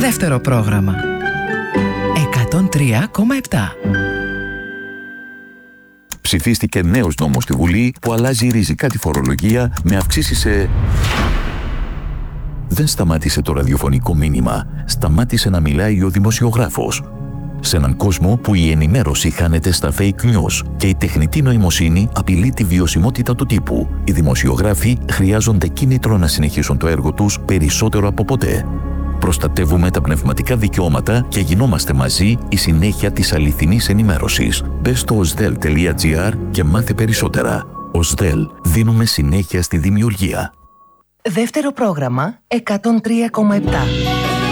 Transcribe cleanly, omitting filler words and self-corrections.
Δεύτερο πρόγραμμα 103,7. Ψηφίστηκε νέος νόμος στη Βουλή που αλλάζει ριζικά τη φορολογία με αυξήσεις σε... Δεν σταμάτησε το ραδιοφωνικό μήνυμα, σταμάτησε να μιλάει ο δημοσιογράφος. Σε έναν κόσμο που η ενημέρωση χάνεται στα fake news και η τεχνητή νοημοσύνη απειλεί τη βιωσιμότητα του τύπου, οι δημοσιογράφοι χρειάζονται κίνητρο να συνεχίσουν το έργο τους περισσότερο από ποτέ. Προστατεύουμε τα πνευματικά δικαιώματα και γινόμαστε μαζί η συνέχεια της αληθινής ενημέρωσης. Μπες στο osdel.gr και μάθε περισσότερα. Osdel, δίνουμε συνέχεια στη δημιουργία. Δεύτερο πρόγραμμα 103,7.